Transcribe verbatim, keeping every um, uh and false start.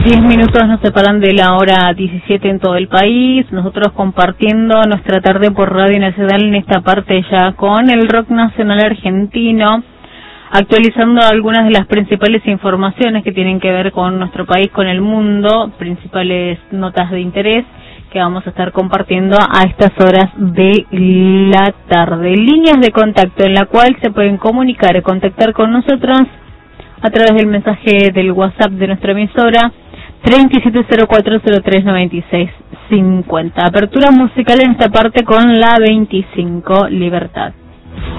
Diez minutos nos separan de la hora diecisiete en todo el país, nosotros compartiendo nuestra tarde por Radio Nacional en esta parte ya con el rock nacional argentino, actualizando algunas de las principales informaciones que tienen que ver con nuestro país, con el mundo, principales notas de interés que vamos a estar compartiendo a estas horas de la tarde. Líneas de contacto en la cual se pueden comunicar y contactar con nosotros a través del mensaje del WhatsApp de nuestra emisora treinta y siete cero cuatro cero tres noventa y seis cincuenta. Apertura musical en esta parte con la veinticinco Libertad.